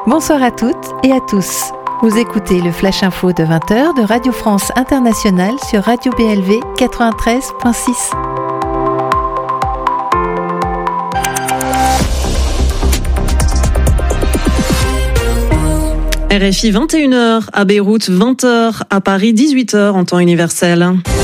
Bonsoir à toutes et à tous. Vous écoutez le Flash Info de 20h de Radio France Internationale sur Radio BLV 93.6. RFI 21h, à Beyrouth 20h, à Paris 18h en temps universel.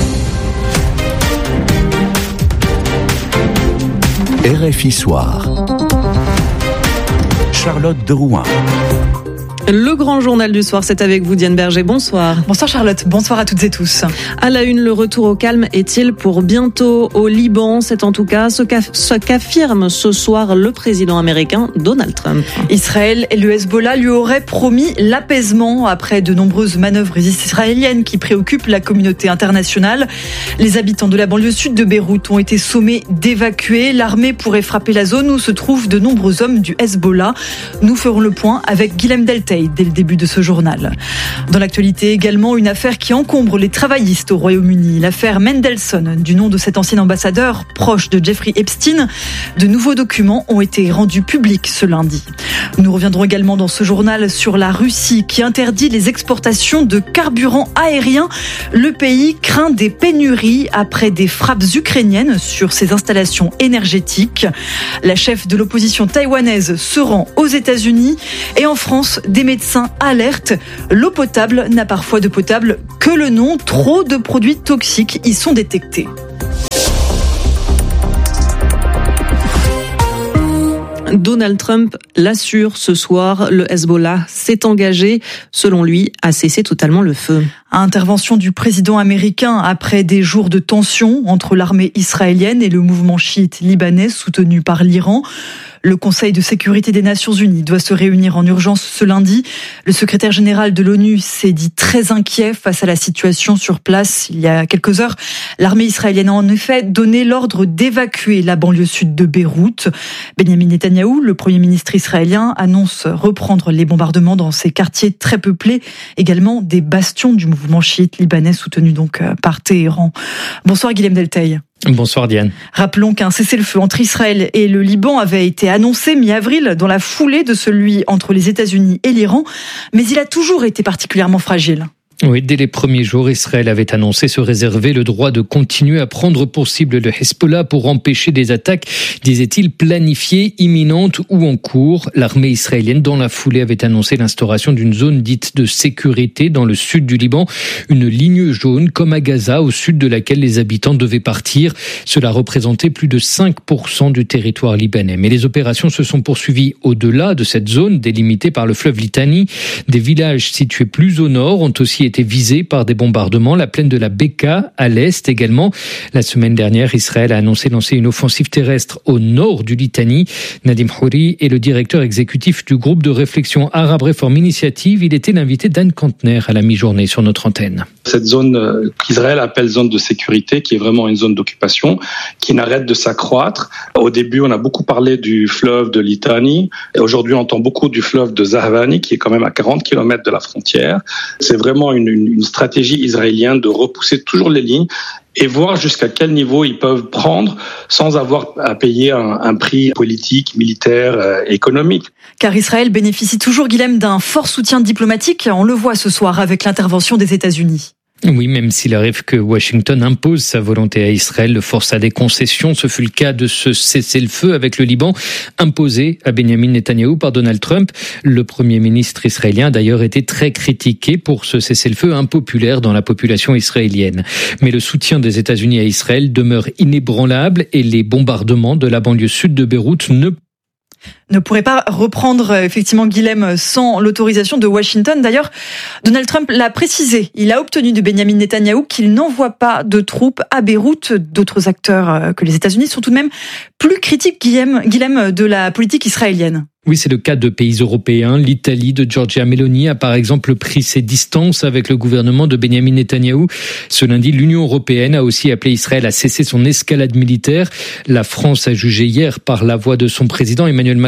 RFI Soir. Charlotte de Rouen. Le grand journal du soir, c'est avec vous Diane Berger, bonsoir. Bonsoir Charlotte, bonsoir à toutes et tous. À la une, le retour au calme est-il pour bientôt au Liban? C'est en tout cas ce qu'affirme ce soir le président américain Donald Trump. Israël et le Hezbollah lui auraient promis l'apaisement après de nombreuses manœuvres israéliennes qui préoccupent la communauté internationale. Les habitants de la banlieue sud de Beyrouth ont été sommés d'évacuer. L'armée pourrait frapper la zone où se trouvent de nombreux hommes du Hezbollah. Nous ferons le point avec Guilhem Delteil dès le début de ce journal. Dans l'actualité également, une affaire qui encombre les travaillistes au Royaume-Uni. L'affaire Mendelssohn, du nom de cet ancien ambassadeur proche de Jeffrey Epstein. De nouveaux documents ont été rendus publics ce lundi. Nous reviendrons également dans ce journal sur la Russie qui interdit les exportations de carburant aérien. Le pays craint des pénuries après des frappes ukrainiennes sur ses installations énergétiques. La chef de l'opposition taïwanaise se rend aux États-Unis et en France, des médecins alertent. L'eau potable n'a parfois de potable que le nom. Trop de produits toxiques y sont détectés. Donald Trump l'assure ce soir, le Hezbollah s'est engagé, selon lui, à cesser totalement le feu. Intervention du président américain après des jours de tension entre l'armée israélienne et le mouvement chiite libanais soutenu par l'Iran. Le Conseil de sécurité des Nations Unies doit se réunir en urgence ce lundi. Le secrétaire général de l'ONU s'est dit très inquiet face à la situation sur place. Il y a quelques heures, l'armée israélienne a en effet donné l'ordre d'évacuer la banlieue sud de Beyrouth. Benyamin Netanyahou, le Premier ministre israélien, annonce reprendre les bombardements dans ces quartiers très peuplés, également des bastions du mouvement chiite libanais soutenu donc par Téhéran. Bonsoir Guilhem Delteil. Bonsoir Diane. Rappelons qu'un cessez-le-feu entre Israël et le Liban avait été annoncé mi-avril dans la foulée de celui entre les États-Unis et l'Iran, mais il a toujours été particulièrement fragile. Oui, dès les premiers jours, Israël avait annoncé se réserver le droit de continuer à prendre pour cible le Hezbollah pour empêcher des attaques, disait-il, planifiées, imminentes ou en cours. L'armée israélienne, dans la foulée, avait annoncé l'instauration d'une zone dite de sécurité dans le sud du Liban, une ligne jaune comme à Gaza, au sud de laquelle les habitants devaient partir. Cela représentait plus de 5% du territoire libanais. Mais les opérations se sont poursuivies au-delà de cette zone délimitée par le fleuve Litani. Des villages situés plus au nord ont aussi été visés par des bombardements. La plaine de la Beka, à l'est également. La semaine dernière, Israël a annoncé lancer une offensive terrestre au nord du Litani. Nadim Khouri est le directeur exécutif du groupe de réflexion Arab Reform Initiative. Il était l'invité d'Anne Kantner à la mi-journée sur notre antenne. Cette zone qu'Israël appelle zone de sécurité, qui est vraiment une zone d'occupation, qui n'arrête de s'accroître. Au début, on a beaucoup parlé du fleuve de Litani. Et aujourd'hui, on entend beaucoup du fleuve de Zahavani, qui est quand même à 40 km de la frontière. C'est vraiment une stratégie israélienne de repousser toujours les lignes et voir jusqu'à quel niveau ils peuvent prendre sans avoir à payer un prix politique, militaire, économique. Car Israël bénéficie toujours, Guilhem, d'un fort soutien diplomatique. On le voit ce soir avec l'intervention des États-Unis. Oui, même s'il arrive que Washington impose sa volonté à Israël, le force à des concessions. Ce fut le cas de ce cessez-le-feu avec le Liban, imposé à Benyamin Netanyahou par Donald Trump. Le Premier ministre israélien a d'ailleurs été très critiqué pour ce cessez-le-feu impopulaire dans la population israélienne. Mais le soutien des États-Unis à Israël demeure inébranlable et les bombardements de la banlieue sud de Beyrouth ne pourrait pas reprendre effectivement Guilhem sans l'autorisation de Washington. D'ailleurs, Donald Trump l'a précisé. Il a obtenu de Benyamin Netanyahou qu'il n'envoie pas de troupes à Beyrouth. D'autres acteurs que les États-Unis sont tout de même plus critiques, Guilhem, de la politique israélienne. Oui, c'est le cas de pays européens. L'Italie de Giorgia Meloni a par exemple pris ses distances avec le gouvernement de Benyamin Netanyahou. Ce lundi, l'Union européenne a aussi appelé Israël à cesser son escalade militaire. La France a jugé hier par la voix de son président Emmanuel Macron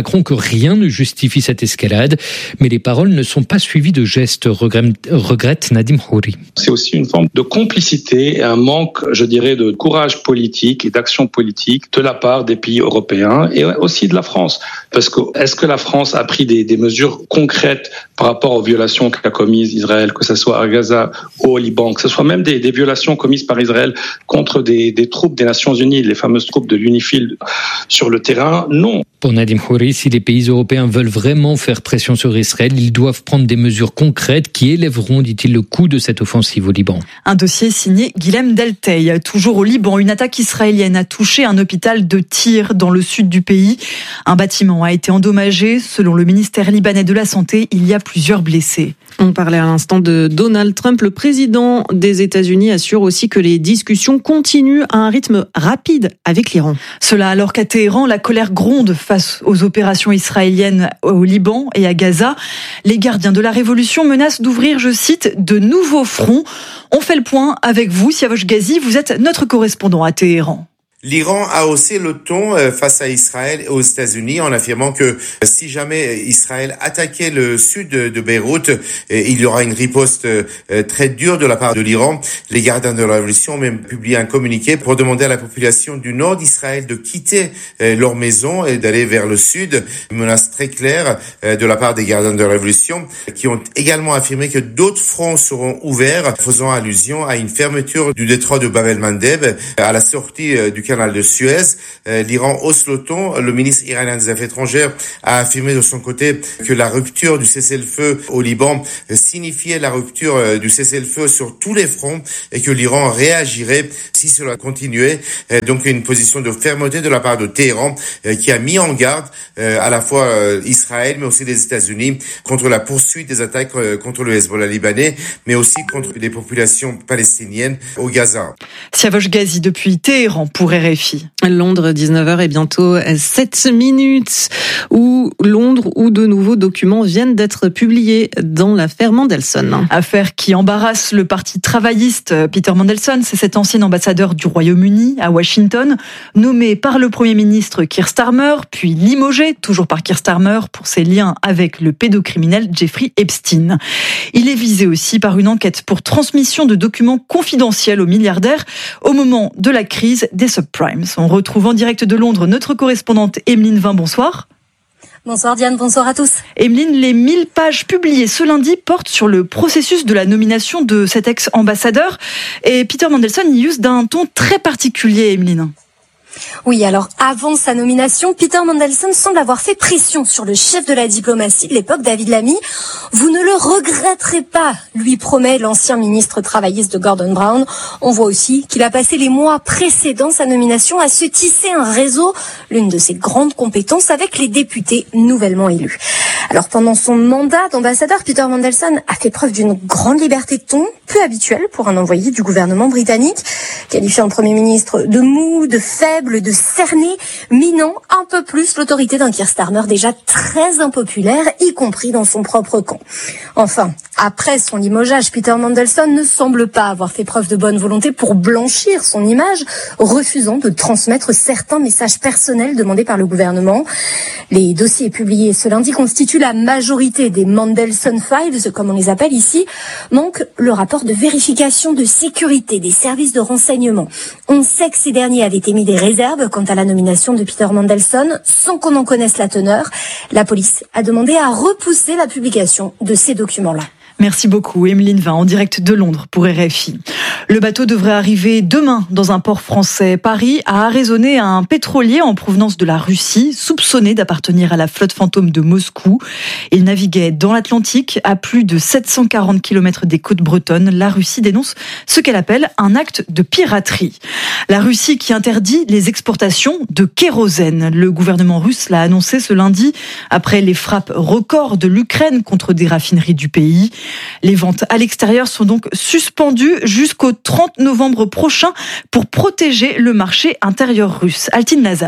Macron que rien ne justifie cette escalade, mais les paroles ne sont pas suivies de gestes, regrette Nadim Houri. C'est aussi une forme de complicité et un manque, je dirais, de courage politique et d'action politique de la part des pays européens et aussi de la France. Parce que est-ce que la France a pris des mesures concrètes par rapport aux violations qu'a commises Israël, que ce soit à Gaza ou au Liban, que ce soit même des violations commises par Israël contre des troupes des Nations Unies, les fameuses troupes de l'UNIFIL sur le terrain? Non. Pour Nadim Houri, si les pays européens veulent vraiment faire pression sur Israël, ils doivent prendre des mesures concrètes qui élèveront, dit-il, le coût de cette offensive au Liban. Un dossier signé Guilhem Delteil. Toujours au Liban, une attaque israélienne a touché un hôpital de Tyr dans le sud du pays. Un bâtiment a été endommagé. Selon le ministère libanais de la Santé, il y a plusieurs blessés. On parlait à l'instant de Donald Trump. Le président des États-Unis assure aussi que les discussions continuent à un rythme rapide avec l'Iran. Cela alors qu'à Téhéran, la colère gronde face aux opérations israéliennes au Liban et à Gaza. Les gardiens de la révolution menacent d'ouvrir, je cite, de nouveaux fronts. On fait le point avec vous, Siavosh Ghazi, vous êtes notre correspondant à Téhéran. L'Iran a haussé le ton face à Israël et aux États-Unis en affirmant que si jamais Israël attaquait le sud de Beyrouth, il y aura une riposte très dure de la part de l'Iran. Les gardiens de la révolution ont même publié un communiqué pour demander à la population du nord d'Israël de quitter leur maison et d'aller vers le sud. Une menace très claire de la part des gardiens de la révolution qui ont également affirmé que d'autres fronts seront ouverts, faisant allusion à une fermeture du détroit de Bab el-Mandeb à la sortie du canal de Suez. L'Iran hausse le ton. Le ministre iranien des Affaires étrangères a affirmé de son côté que la rupture du cessez-le-feu au Liban signifiait la rupture du cessez-le-feu sur tous les fronts et que l'Iran réagirait si cela continuait. Donc une position de fermeté de la part de Téhéran qui a mis en garde à la fois Israël mais aussi les États-Unis contre la poursuite des attaques contre le Hezbollah libanais mais aussi contre les populations palestiniennes au Gaza. Siavosh Ghazi depuis Téhéran pour RFI. Londres, 19h et bientôt 7 minutes, où Londres, où de nouveaux documents viennent d'être publiés dans l'affaire Mandelson. Affaire qui embarrasse le parti travailliste. Peter Mandelson, c'est cet ancien ambassadeur du Royaume-Uni à Washington, nommé par le Premier ministre Keir Starmer, puis limogé, toujours par Keir Starmer, pour ses liens avec le pédocriminel Jeffrey Epstein. Il est visé aussi par une enquête pour transmission de documents confidentiels aux milliardaires au moment de la crise des subprimes. On retrouve en direct de Londres notre correspondante Emeline Vin, bonsoir. Bonsoir Diane, bonsoir à tous. Emeline, les 1000 pages publiées ce lundi portent sur le processus de la nomination de cet ex-ambassadeur. Et Peter Mandelson y use d'un ton très particulier, Emeline. Oui, alors avant sa nomination, Peter Mandelson semble avoir fait pression sur le chef de la diplomatie de l'époque, David Lammy. Vous ne le regretterez pas, lui promet l'ancien ministre travailliste de Gordon Brown. On voit aussi qu'il a passé les mois précédant sa nomination à se tisser un réseau, l'une de ses grandes compétences, avec les députés nouvellement élus. Alors pendant son mandat d'ambassadeur, Peter Mandelson a fait preuve d'une grande liberté de ton, peu habituelle pour un envoyé du gouvernement britannique, qualifiant le Premier ministre de mou, de faible, de cerné, minant un peu plus l'autorité d'un Keir Starmer déjà très impopulaire, y compris dans son propre camp. Enfin, après son limogeage, Peter Mandelson ne semble pas avoir fait preuve de bonne volonté pour blanchir son image, refusant de transmettre certains messages personnels demandés par le gouvernement. Les dossiers publiés ce lundi constituent la majorité des Mandelson Files, comme on les appelle ici. Manque le rapport de vérification de sécurité des services de renseignement. On sait que ces derniers avaient émis des réserves quant à la nomination de Peter Mandelson, sans qu'on en connaisse la teneur. La police a demandé à repousser la publication de ces documents-là. Merci beaucoup, Emeline Vin, en direct de Londres pour RFI. Le bateau devrait arriver demain dans un port français. Paris a arraisonné un pétrolier en provenance de la Russie, soupçonné d'appartenir à la flotte fantôme de Moscou. Il naviguait dans l'Atlantique, à plus de 740 km des côtes bretonnes. La Russie dénonce ce qu'elle appelle un acte de piraterie. La Russie qui interdit les exportations de kérosène. Le gouvernement russe l'a annoncé ce lundi, après les frappes records de l'Ukraine contre des raffineries du pays. Les ventes à l'extérieur sont donc suspendues jusqu'au 30 novembre prochain pour protéger le marché intérieur russe. Altine Lazage.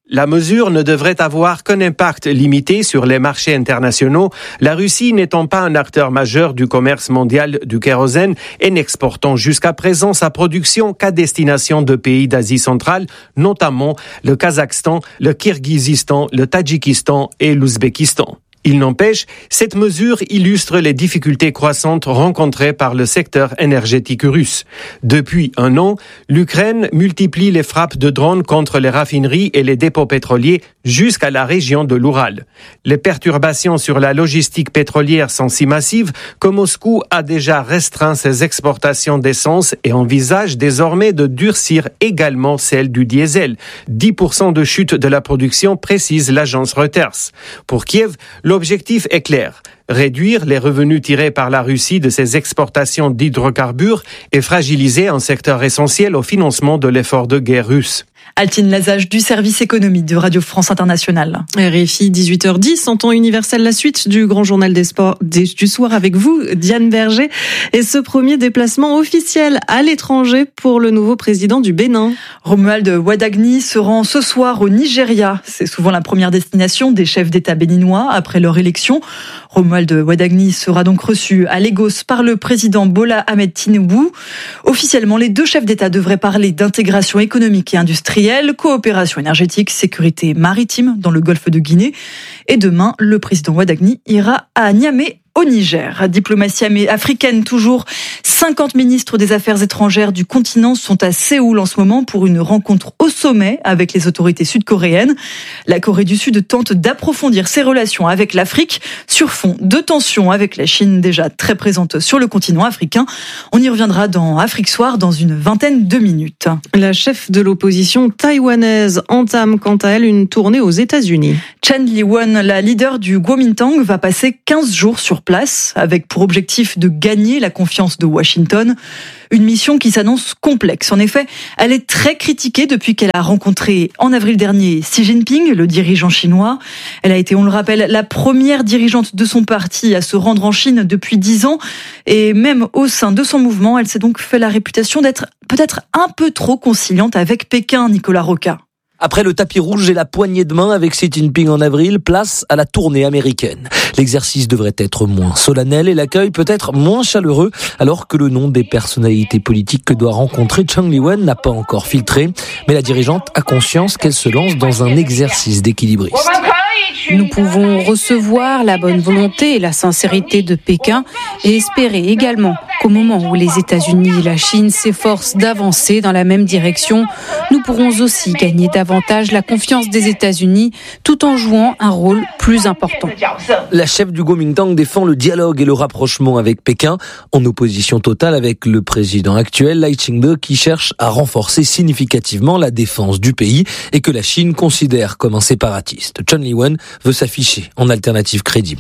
La mesure ne devrait avoir qu'un impact limité sur les marchés internationaux, la Russie n'étant pas un acteur majeur du commerce mondial du kérosène et n'exportant jusqu'à présent sa production qu'à destination de pays d'Asie centrale, notamment le Kazakhstan, le Kirghizistan, le Tadjikistan et l'Ouzbékistan. Il n'empêche, cette mesure illustre les difficultés croissantes rencontrées par le secteur énergétique russe. Depuis un an, l'Ukraine multiplie les frappes de drones contre les raffineries et les dépôts pétroliers jusqu'à la région de l'Oural. Les perturbations sur la logistique pétrolière sont si massives que Moscou a déjà restreint ses exportations d'essence et envisage désormais de durcir également celle du diesel. 10% de chute de la production, précise l'agence Reuters. Pour Kiev, l'objectif est clair. Réduire les revenus tirés par la Russie de ses exportations d'hydrocarbures et fragiliser un secteur essentiel au financement de l'effort de guerre russe. Altine Lazage du service économie de Radio France Internationale. RFI 18h10, en temps universel, la suite du grand journal des sports du soir avec vous, Diane Berger. Et ce premier déplacement officiel à l'étranger pour le nouveau président du Bénin. Romuald Wadagni se rend ce soir au Nigeria. C'est souvent la première destination des chefs d'État béninois après leur élection. Romuald Wadagni sera donc reçu à Lagos par le président Bola Ahmed Tinubu. Officiellement, les deux chefs d'État devraient parler d'intégration économique et industrielle, coopération énergétique, sécurité maritime dans le golfe de Guinée. Et demain, le président Wadagni ira à Niamey, au Niger. Diplomatie africaine toujours. 50 ministres des Affaires étrangères du continent sont à Séoul en ce moment pour une rencontre au sommet avec les autorités sud-coréennes. La Corée du Sud tente d'approfondir ses relations avec l'Afrique sur fond de tensions avec la Chine déjà très présente sur le continent africain. On y reviendra dans Afrique Soir dans une vingtaine de minutes. La chef de l'opposition taïwanaise entame quant à elle une tournée aux États-Unis. Chen Li-won, la leader du Kuomintang, va passer 15 jours sur place avec pour objectif de gagner la confiance de Washington. Une mission qui s'annonce complexe. En effet, elle est très critiquée depuis qu'elle a rencontré en avril dernier Xi Jinping, le dirigeant chinois. Elle a été, on le rappelle, la première dirigeante de son parti à se rendre en Chine depuis 10 ans. Et même au sein de son mouvement, elle s'est donc fait la réputation d'être peut-être un peu trop conciliante avec Pékin, Nicolas Roca. Après le tapis rouge et la poignée de main avec Xi Jinping en avril, place à la tournée américaine. L'exercice devrait être moins solennel et l'accueil peut-être moins chaleureux, alors que le nom des personnalités politiques que doit rencontrer Chen Li-won n'a pas encore filtré. Mais la dirigeante a conscience qu'elle se lance dans un exercice d'équilibriste. Nous pouvons recevoir la bonne volonté et la sincérité de Pékin et espérer également qu'au moment où les États-Unis et la Chine s'efforcent d'avancer dans la même direction, nous pourrons aussi gagner davantage la confiance des États-Unis tout en jouant un rôle plus important. La chef du Kuomintang défend le dialogue et le rapprochement avec Pékin, en opposition totale avec le président actuel, Lai Ching-te, qui cherche à renforcer significativement la défense du pays et que la Chine considère comme un séparatiste. Chen Li-won veut s'afficher en alternative crédible.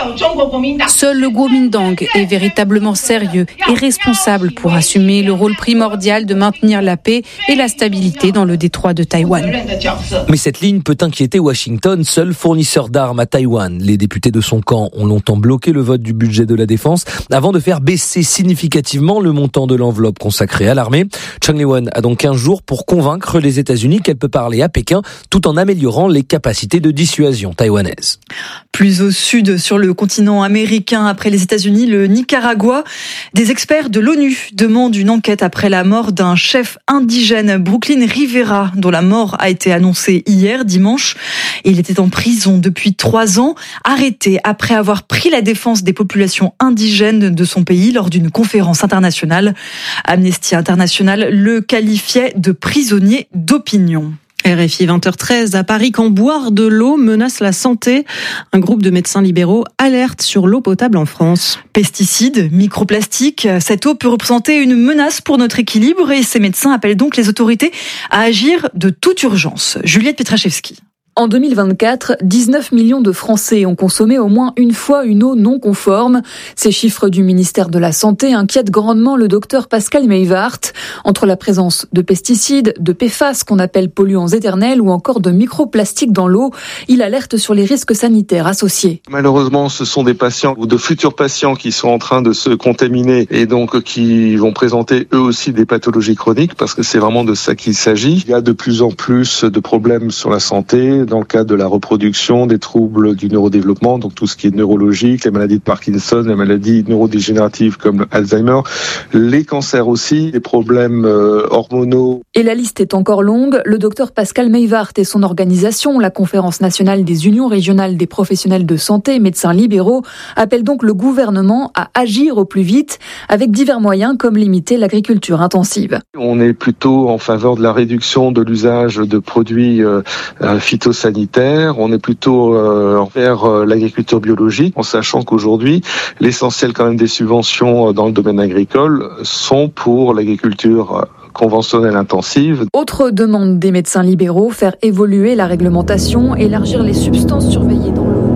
Seul le Kuomintang est véritablement sérieux et responsable pour assumer le rôle primordial de maintenir la paix et la stabilité dans le détroit de Taïwan. Mais cette ligne peut inquiéter Washington, seul fournisseur d'armes à Taïwan. Les députés de son camp ont longtemps bloqué le vote du budget de la défense avant de faire baisser significativement le montant de l'enveloppe consacrée à l'armée. Chen Li-won a donc 15 jours pour convaincre les États-Unis qu'elle peut parler à Pékin tout en améliorant les capacités de dissuasion taïwanaise. Plus au sud, sur le continent américain, après les États-Unis, le Nicaragua. Des experts de l'ONU demandent une enquête après la mort d'un chef indigène, Brooklyn Rivera, dont la mort a été annoncée hier, dimanche. Il était en prison depuis 3 ans, arrêté après avoir pris la défense des populations indigènes de son pays lors d'une conférence internationale. Amnesty International le qualifiait de prisonnier d'opinion. RFI 20h13 à Paris, quand boire de l'eau menace la santé. Un groupe de médecins libéraux alerte sur l'eau potable en France. Pesticides, microplastiques, cette eau peut représenter une menace pour notre équilibre et ces médecins appellent donc les autorités à agir de toute urgence. Juliette Pietraszewski. En 2024, 19 millions de Français ont consommé au moins une fois une eau non conforme. Ces chiffres du ministère de la Santé inquiètent grandement le docteur Pascal Meywart. Entre la présence de pesticides, de PFAS qu'on appelle polluants éternels ou encore de microplastiques dans l'eau, il alerte sur les risques sanitaires associés. Malheureusement, ce sont des patients ou de futurs patients qui sont en train de se contaminer et donc qui vont présenter eux aussi des pathologies chroniques parce que c'est vraiment de ça qu'il s'agit. Il y a de plus en plus de problèmes sur la santé dans le cadre de la reproduction, des troubles du neurodéveloppement, donc tout ce qui est neurologique, les maladies de Parkinson, les maladies neurodégénératives comme Alzheimer, les cancers aussi, les problèmes hormonaux. Et la liste est encore longue. Le docteur Pascal Meywart et son organisation, la Conférence nationale des unions régionales des professionnels de santé, médecins libéraux, appellent donc le gouvernement à agir au plus vite avec divers moyens comme limiter l'agriculture intensive. On est plutôt en faveur de la réduction de l'usage de produits phytosanitaires. On est plutôt envers l'agriculture biologique, en sachant qu'aujourd'hui, l'essentiel quand même des subventions dans le domaine agricole sont pour l'agriculture conventionnelle intensive. Autre demande des médecins libéraux, faire évoluer la réglementation, élargir les substances surveillées dans l'eau.